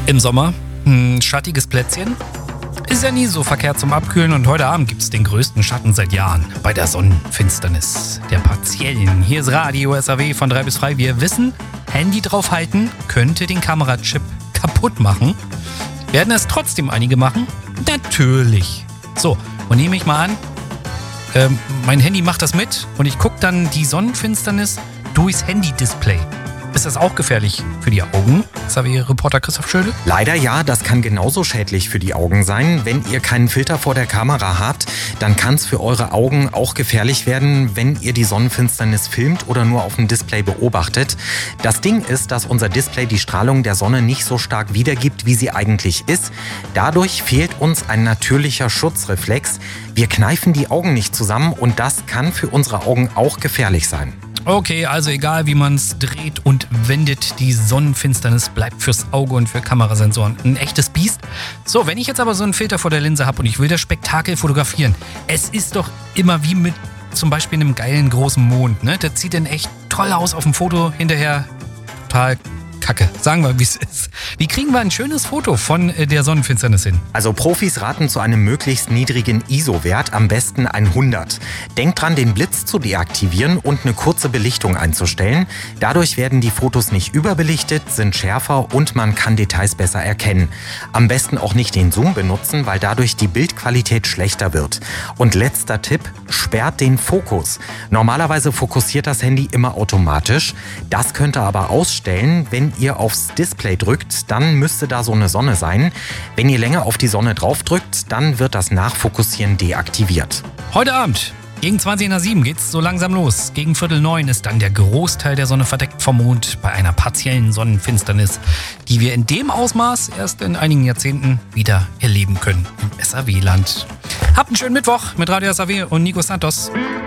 Im Sommer ein schattiges Plätzchen. Ist ja nie so verkehrt zum Abkühlen und heute Abend gibt es den größten Schatten seit Jahren bei der Sonnenfinsternis, der partiellen. Hier ist Radio SAW von 3 bis 3. Wir wissen, Handy draufhalten könnte den Kamerachip kaputt machen. Werden es trotzdem einige machen? Natürlich. So, und nehme ich mal an, mein Handy macht das mit und ich gucke dann die Sonnenfinsternis durchs Handy-Display. Ist das auch gefährlich für die Augen? SAW-Reporter Christoph Schödel. Leider ja, das kann genauso schädlich für die Augen sein. Wenn ihr keinen Filter vor der Kamera habt, dann kann es für eure Augen auch gefährlich werden, wenn ihr die Sonnenfinsternis filmt oder nur auf dem Display beobachtet. Das Ding ist, dass unser Display die Strahlung der Sonne nicht so stark wiedergibt, wie sie eigentlich ist. Dadurch fehlt uns ein natürlicher Schutzreflex. Wir kneifen die Augen nicht zusammen und das kann für unsere Augen auch gefährlich sein. Okay, also egal wie man es dreht und wendet, die Sonnenfinsternis bleibt fürs Auge und für Kamerasensoren ein echtes Biest. So, wenn ich jetzt aber so einen Filter vor der Linse habe und ich will das Spektakel fotografieren, es ist doch immer wie mit zum Beispiel einem geilen großen Mond, ne? Das sieht dann echt toll aus auf dem Foto, hinterher total Kacke. Sagen wir, wie es ist. Wie kriegen wir ein schönes Foto von der Sonnenfinsternis hin? Also Profis raten zu einem möglichst niedrigen ISO-Wert, am besten 100. Denkt dran, den Blitz zu deaktivieren und eine kurze Belichtung einzustellen. Dadurch werden die Fotos nicht überbelichtet, sind schärfer und man kann Details besser erkennen. Am besten auch nicht den Zoom benutzen, weil dadurch die Bildqualität schlechter wird. Und letzter Tipp, sperrt den Fokus. Normalerweise fokussiert das Handy immer automatisch. Das könnt ihr aber ausstellen, wenn ihr aufs Display drückt, dann müsste da so eine Sonne sein. Wenn ihr länger auf die Sonne drauf drückt, dann wird das Nachfokussieren deaktiviert. Heute Abend gegen 7:20 geht's so langsam los. Gegen 8:45 ist dann der Großteil der Sonne verdeckt vom Mond bei einer partiellen Sonnenfinsternis, die wir in dem Ausmaß erst in einigen Jahrzehnten wieder erleben können im SAW-Land. Habt einen schönen Mittwoch mit Radio SAW und Nico Santos.